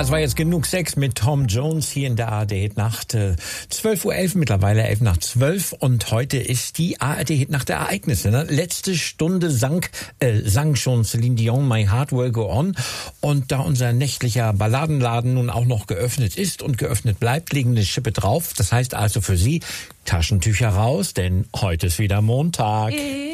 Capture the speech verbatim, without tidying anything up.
Das war jetzt genug Sex mit Tom Jones hier in der A R D-Hit-Nacht. zwölf Uhr elf, mittlerweile elf nach zwölf. Und heute ist die A R D-Hit-Nacht der Ereignisse. Ne? Letzte Stunde sang, äh, sang schon Celine Dion My Heart Will Go On. Und da unser nächtlicher Balladenladen nun auch noch geöffnet ist und geöffnet bleibt, legen eine Schippe drauf. Das heißt also für Sie, Taschentücher raus, denn heute ist wieder Montag.